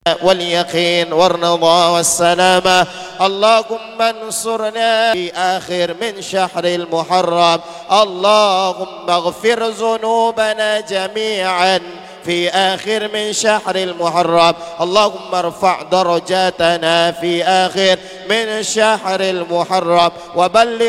واليقين والرضا والسلامة. اللهم انصرنا في آخر من شهر المحرم. اللهم اغفر ذنوبنا جميعا في آخر من شهر المحرم. اللهم ارفع درجاتنا في آخر من شهر المحرم وبلغ